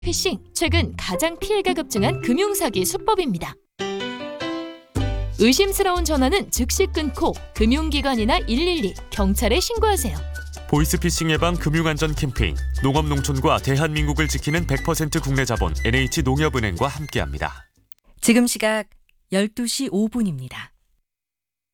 피싱, 최근 가장 피해가 급증한 금융사기 수법입니다. 의심스러운 전화는 즉시 끊고 금융기관이나 112, 경찰에 신고하세요. 보이스피싱 예방 금융안전 캠페인, 농업농촌과 대한민국을 지키는 100% 국내 자본 NH농협은행과 함께합니다. 지금 시각 12시 5분입니다.